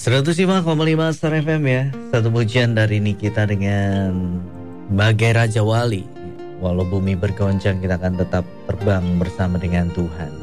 105,5 Star FM ya. Satu pujian dari Nikita dengan Bagai Raja Wali. Walau bumi bergoncang, kita akan tetap terbang bersama dengan Tuhan.